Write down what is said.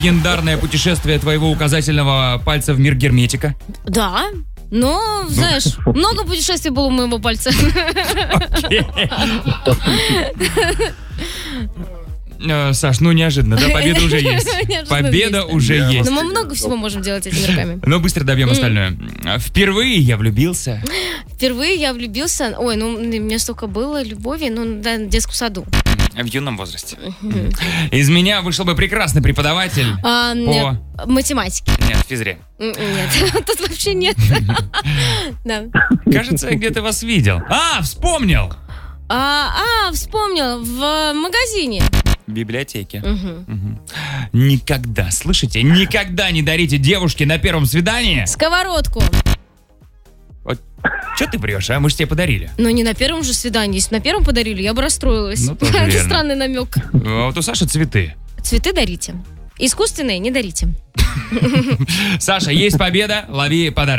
легендарное путешествие твоего указательного пальца в мир герметика? Да. Но, знаешь, много путешествий было у моего пальца. Саш, неожиданно, да? Победа уже есть. Победа уже есть. Но мы много всего можем делать этими руками. Но быстро добьем остальное. Впервые я влюбился. Впервые я влюбился... Ой, у меня столько было любови, да, в детском саду. В юном возрасте. Из меня вышел бы прекрасный преподаватель по... математике. Нет, физре. Нет, тут вообще нет. Кажется, я где-то вас видел. Вспомнил! Вспомнил, в магазине. В библиотеке. Никогда, слышите, никогда не дарите девушке на первом свидании сковородку. Что ты врешь, а? Мы же тебе подарили. Но не на первом же свидании. Если на первом подарили, я бы расстроилась. Это странный намек. Вот у Саши цветы. Цветы дарите. Искусственные не дарите. Саша, есть победа, лови подарок.